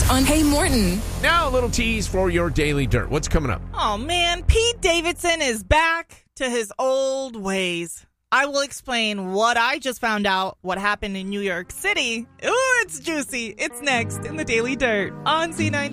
on Hey Morton. Now a little tease for your Daily Dirt. What's coming up? Oh, man. Pete Davidson is back to his old ways. I will explain what I just found out, what happened in New York City. Ooh, it's juicy. It's next in the Daily Dirt on Z90.